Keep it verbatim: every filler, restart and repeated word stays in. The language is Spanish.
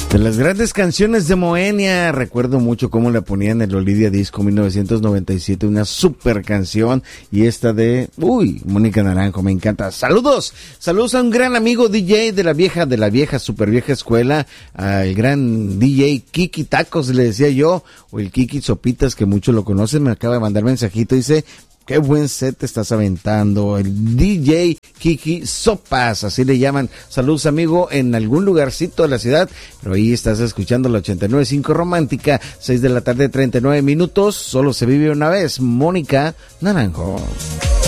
De las grandes canciones de Moenia, recuerdo mucho cómo la ponían en el Olidia Disco mil novecientos noventa y siete, una super canción, y esta de, uy, Mónica Naranjo, me encanta. Saludos, saludos a un gran amigo D J de la vieja, de la vieja, super vieja escuela, al gran D J Kiki Tacos, le decía yo, o el Kiki Sopitas, que muchos lo conocen, me acaba de mandar mensajito, dice, qué buen set te estás aventando, el D J Kiki Sopas, así le llaman. Saludos, amigo, en algún lugarcito de la ciudad, pero ahí estás escuchando la ochenta y nueve punto cinco Romántica, seis de la tarde, treinta y nueve minutos, solo se vive una vez. Mónica Naranjo.